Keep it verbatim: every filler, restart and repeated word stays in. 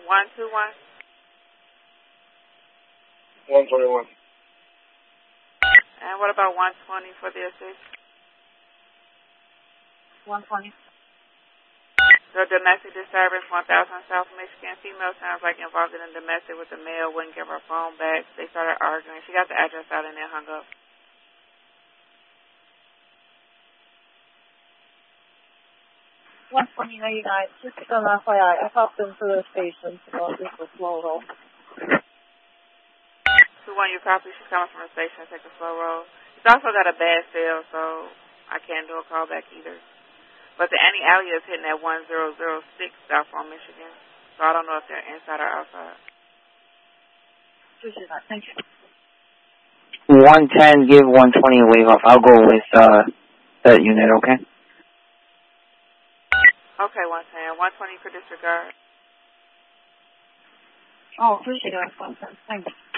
one two one? one twenty-one. And what about one twenty for the assist? one twenty. The domestic disturbance, one thousand South Michigan. Female sounds like involved in a domestic with the male, wouldn't give her phone back. They started arguing. She got the address out and then hung up. one twenty, there you guys. Just an F Y I, I talked into the station about this was slow roll. two one, you copy? She's coming from the station. Take a slow roll. She's also got a bad cell, so I can't do a call back either. But the Annie Alley is hitting at one zero zero six South on Michigan. So I don't know if they're inside or outside. Appreciate that. Thank you. one ten, give one twenty a wave off. I'll go with uh, that unit, okay? Okay, one ten. one twenty for disregard. Oh, appreciate it. Thank you.